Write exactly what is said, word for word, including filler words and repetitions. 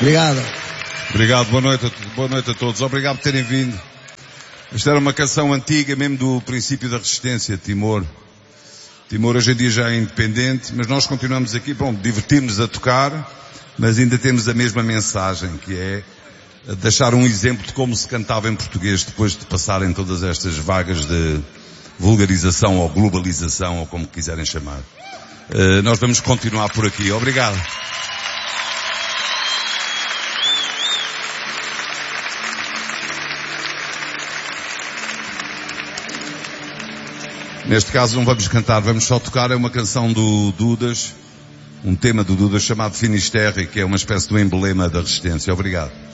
Obrigado. Obrigado, boa noite, a, boa noite a todos. Obrigado por terem vindo. Esta era uma canção antiga, mesmo do princípio da resistência, Timor. Timor hoje em dia já é independente, mas nós continuamos aqui, bom, divertimos-nos a tocar, mas ainda temos a mesma mensagem, que é deixar um exemplo de como se cantava em português depois de passarem todas estas vagas de vulgarização ou globalização, ou como quiserem chamar. Uh, nós vamos continuar por aqui. Obrigado. Neste caso não vamos cantar, vamos só tocar, é uma canção do Dudas, um tema do Dudas chamado Finisterre, que é uma espécie de um emblema da resistência. Obrigado.